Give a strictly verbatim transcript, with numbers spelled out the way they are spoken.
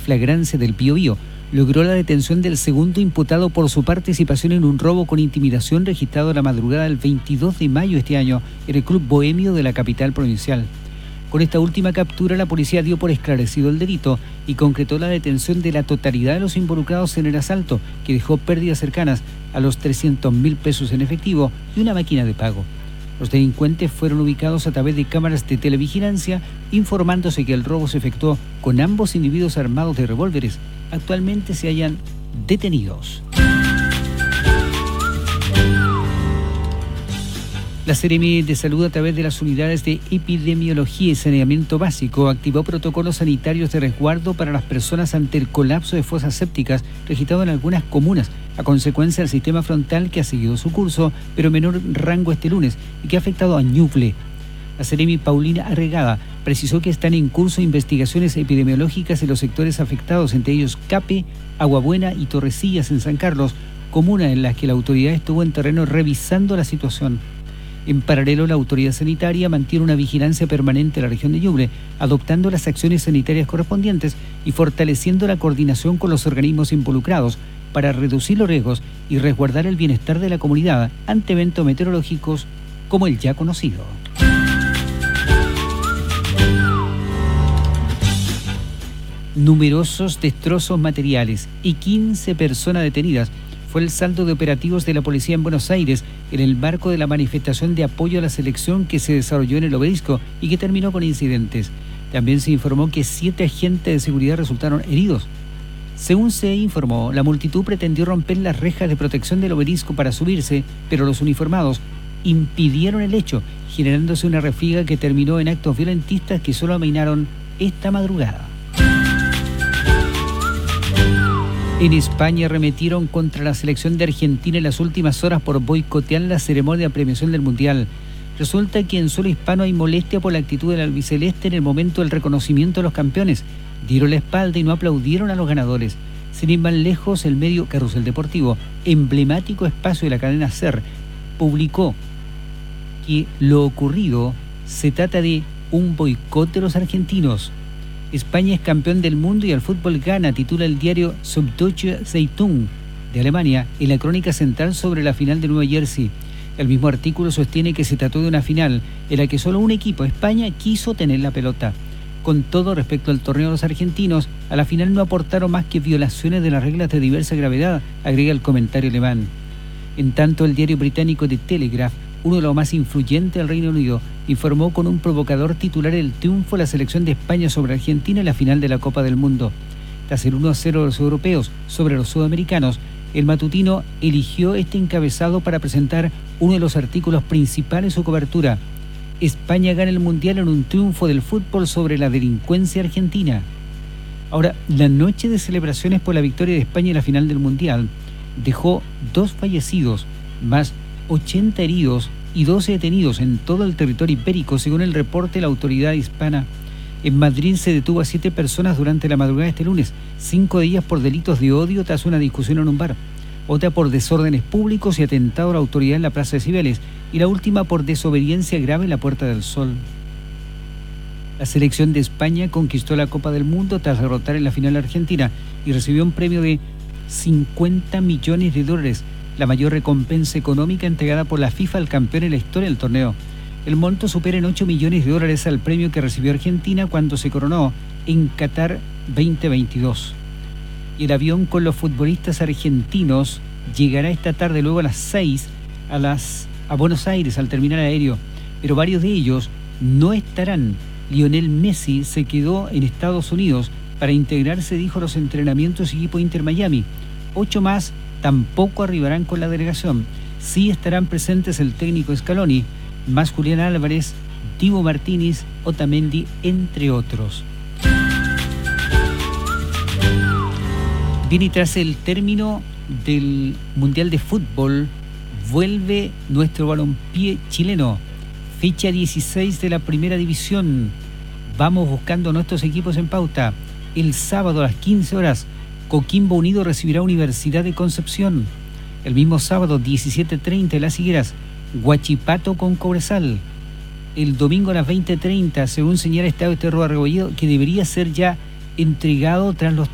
flagrancia del Biobío logró la detención del segundo imputado por su participación en un robo con intimidación registrado la madrugada del veintidós de mayo de este año en el Club Bohemio de la capital provincial. Con esta última captura, la policía dio por esclarecido el delito y concretó la detención de la totalidad de los involucrados en el asalto, que dejó pérdidas cercanas a los trescientos mil pesos en efectivo y una máquina de pago. Los delincuentes fueron ubicados a través de cámaras de televigilancia, informándose que el robo se efectuó con ambos individuos armados de revólveres. Actualmente se hallan detenidos. La Seremi de Salud, a través de las unidades de epidemiología y saneamiento básico, activó protocolos sanitarios de resguardo para las personas ante el colapso de fosas sépticas registrado en algunas comunas, a consecuencia del sistema frontal que ha seguido su curso, pero menor rango este lunes, y que ha afectado a Ñuble. La Seremi Paulina Arregada precisó que están en curso investigaciones epidemiológicas en los sectores afectados, entre ellos Cape, Aguabuena y Torrecillas en San Carlos, comunas en las que la autoridad estuvo en terreno revisando la situación. En paralelo, la autoridad sanitaria mantiene una vigilancia permanente en la región de Ñuble, adoptando las acciones sanitarias correspondientes y fortaleciendo la coordinación con los organismos involucrados para reducir los riesgos y resguardar el bienestar de la comunidad ante eventos meteorológicos como el ya conocido. Numerosos destrozos materiales y quince personas detenidas fue el saldo de operativos de la policía en Buenos Aires en el marco de la manifestación de apoyo a la selección que se desarrolló en el Obelisco y que terminó con incidentes. También se informó que siete agentes de seguridad resultaron heridos. Según se informó, la multitud pretendió romper las rejas de protección del Obelisco para subirse, pero los uniformados impidieron el hecho, generándose una refriega que terminó en actos violentistas que solo amainaron esta madrugada. En España arremetieron contra la selección de Argentina en las últimas horas por boicotear la ceremonia de premiación del Mundial. Resulta que en suelo hispano hay molestia por la actitud del albiceleste en el momento del reconocimiento de los campeones. Dieron la espalda y no aplaudieron a los ganadores. Sin ir más lejos, el medio Carrusel Deportivo, emblemático espacio de la cadena SER, publicó que lo ocurrido se trata de un boicot de los argentinos. España es campeón del mundo y el fútbol gana, titula el diario Süddeutsche Zeitung de Alemania en la crónica central sobre la final de Nueva Jersey. El mismo artículo sostiene que se trató de una final en la que solo un equipo, España, quiso tener la pelota. Con todo, respecto al torneo de los argentinos, a la final no aportaron más que violaciones de las reglas de diversa gravedad, agrega el comentario alemán. En tanto, el diario británico The Telegraph, uno de los más influyentes del Reino Unido, informó con un provocador titular el triunfo de la selección de España sobre Argentina en la final de la Copa del Mundo. Tras el uno a cero de los europeos sobre los sudamericanos, el matutino eligió este encabezado para presentar uno de los artículos principales de su cobertura. España gana el Mundial en un triunfo del fútbol sobre la delincuencia argentina. Ahora, la noche de celebraciones por la victoria de España en la final del Mundial dejó dos fallecidos, más ochenta heridos y doce detenidos en todo el territorio ibérico, según el reporte de la autoridad hispana. En Madrid se detuvo a siete personas durante la madrugada de este lunes, cinco de ellas por delitos de odio tras una discusión en un bar, otra por desórdenes públicos y atentado a la autoridad en la Plaza de Cibeles, y la última por desobediencia grave en la Puerta del Sol. La selección de España conquistó la Copa del Mundo tras derrotar en la final a Argentina y recibió un premio de cincuenta millones de dólares, la mayor recompensa económica entregada por la FIFA al campeón en la historia del torneo. El monto supera en ocho millones de dólares al premio que recibió Argentina cuando se coronó en Qatar veinte veintidós. Y el avión con los futbolistas argentinos llegará esta tarde luego a las seis a, las, a Buenos Aires al terminal aéreo, pero varios de ellos no estarán. Lionel Messi se quedó en Estados Unidos para integrarse, dijo, a los entrenamientos equipo Inter Miami. Ocho más tampoco arribarán con la delegación. Sí estarán presentes el técnico Scaloni, más Julián Álvarez, Dibu Martínez, Otamendi, entre otros. Bien, y tras el término del Mundial de Fútbol, vuelve nuestro balompié chileno. Fecha dieciséis de la Primera División. Vamos buscando nuestros equipos en pauta. El sábado a las quince horas, Coquimbo Unido recibirá Universidad de Concepción. El mismo sábado, diecisiete treinta, en Las Higueras, Huachipato con Cobresal. El domingo a las veinte treinta, según señala Estado de Terro Arrebolledo, que debería ser ya entregado tras los